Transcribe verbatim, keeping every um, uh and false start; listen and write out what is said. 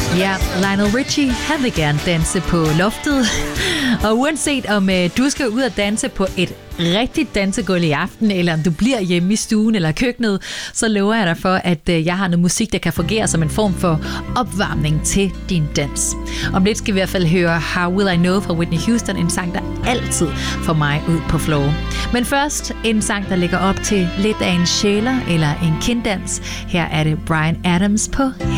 Ja, Lionel Richie, han vil gerne danse på loftet. Og uanset om øh, du skal ud og danse på et rigtigt dansegulv i aften, eller om du bliver hjemme i stuen eller køkkenet, så lover jeg dig for, at øh, jeg har noget musik, der kan fungere som en form for opvarmning til din dans. Om lidt skal vi i hvert fald høre How Will I Know fra Whitney Houston, en sang, der altid får mig ud på floor. Men først en sang, der ligger op til lidt af en sjæler eller en kinddans. Her er det Bryan Adams på